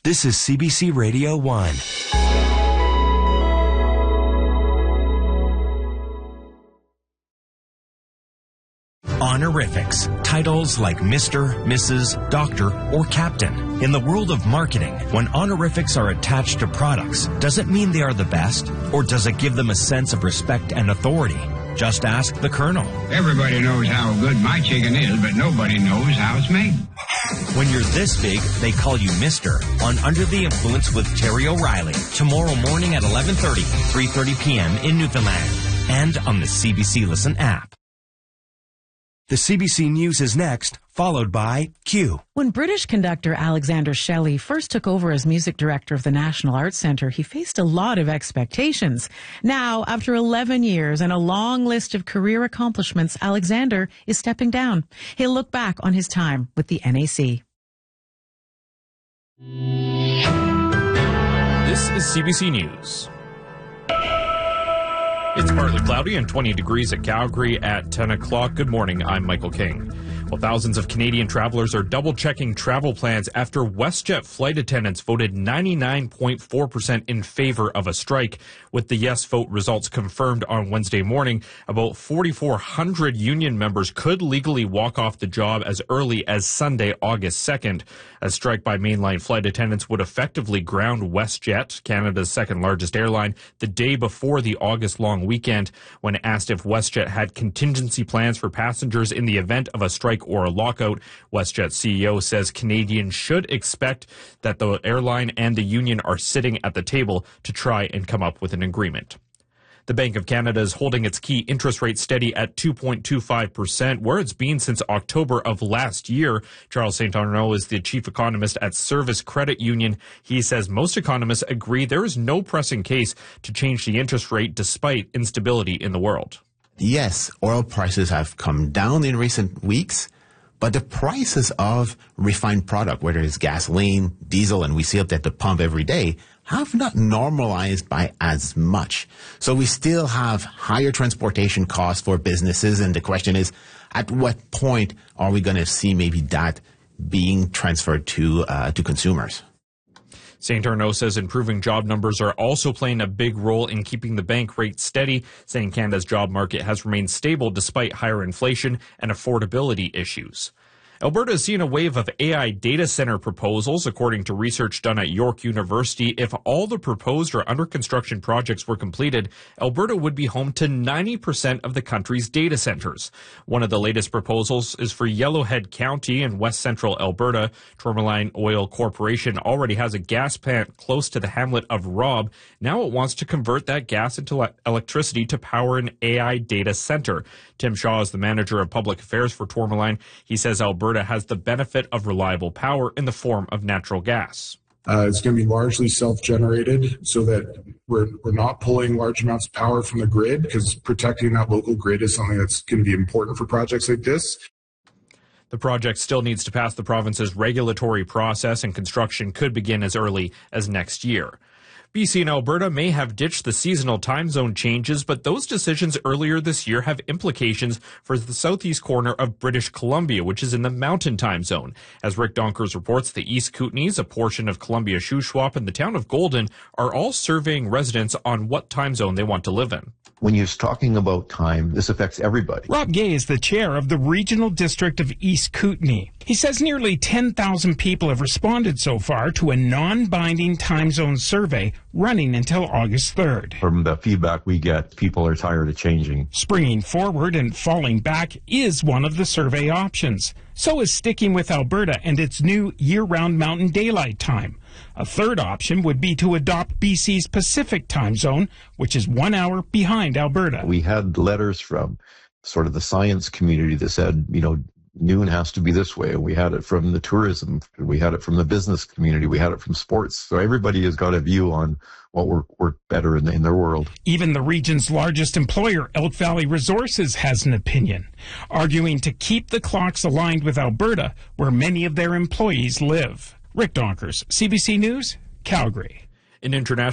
This is CBC Radio 1. Honorifics, titles like Mr., Mrs., Doctor, or Captain. In the world of marketing, when honorifics are attached to products, does it mean they are the best, or does it give them a sense of respect and authority? Just ask the Colonel. Everybody knows how good my chicken is, but nobody knows how it's made. When you're this big, they call you Mr. on Under the Influence with Terry O'Reilly. Tomorrow morning at 11:30, 3:30 p.m. in Newfoundland. And on the CBC Listen app. The CBC News is next, followed by Q. When British conductor Alexander Shelley first took over as music director of the National Arts Centre, he faced a lot of expectations. Now, after 11 years and a long list of career accomplishments, Alexander is stepping down. He'll look back on his time with the NAC. This is CBC News. It's partly cloudy and 20 degrees at Calgary at 10 o'clock. Good morning, I'm Michael King. Well, thousands of Canadian travelers are double-checking travel plans after WestJet flight attendants voted 99.4% in favor of a strike. With the yes vote results confirmed on Wednesday morning, about 4,400 union members could legally walk off the job as early as Sunday, August 2nd. A strike by mainline flight attendants would effectively ground WestJet, Canada's second-largest airline, the day before the August-long weekend. When asked if WestJet had contingency plans for passengers in the event of a strike or a lockout, WestJet CEO says Canadians should expect that the airline and the union are sitting at the table to try and come up with an agreement. The Bank of Canada is holding its key interest rate steady at 2.25%, where it's been since October of last year. Charles St. Arnaud is the chief economist at Service Credit Union. He says most economists agree there is no pressing case to change the interest rate despite instability in the world. Yes, oil prices have come down in recent weeks, but the prices of refined product, whether it's gasoline, diesel, and we see it at the pump every day, have not normalized by as much. So we still have higher transportation costs for businesses, and the question is, at what point are we going to see maybe that being transferred to consumers? St. Arnaud says improving job numbers are also playing a big role in keeping the bank rate steady, saying Canada's job market has remained stable despite higher inflation and affordability issues. Alberta has seen a wave of AI data center proposals, according to research done at York University. If all the proposed or under construction projects were completed, Alberta would be home to 90% of the country's data centers. One of the latest proposals is for Yellowhead County in west central Alberta. Tourmaline Oil Corporation already has a gas plant close to the hamlet of Robb. Now it wants to convert that gas into electricity to power an AI data center. Tim Shaw is the manager of public affairs for Tourmaline. He says Alberta has the benefit of reliable power in the form of natural gas. It's going to be largely self-generated so that we're not pulling large amounts of power from the grid, because protecting that local grid is something that's going to be important for projects like this. The project still needs to pass the province's regulatory process, and construction could begin as early as next year. BC and Alberta may have ditched the seasonal time zone changes, but those decisions earlier this year have implications for the southeast corner of British Columbia, which is in the Mountain Time Zone. As Rick Donkers reports, the East Kootenays, a portion of Columbia-Shuswap, and the town of Golden are all surveying residents on what time zone they want to live in. When you're talking about time, this affects everybody. Rob Gay is the chair of the Regional District of East Kootenay. He says nearly 10,000 people have responded so far to a non-binding time zone survey running until August 3rd. From the feedback we get, people are tired of changing. Springing forward and falling back is one of the survey options. So is sticking with Alberta and its new year-round mountain daylight time. A third option would be to adopt BC's Pacific time zone, which is 1 hour behind Alberta. We had letters from sort of the science community that said, noon has to be this way. We had it from the tourism. We had it from the business community. We had it from sports. So everybody has got a view on what worked better in their world. Even the region's largest employer, Elk Valley Resources, has an opinion, arguing to keep the clocks aligned with Alberta, where many of their employees live. Rick Donkers, CBC News, Calgary. In international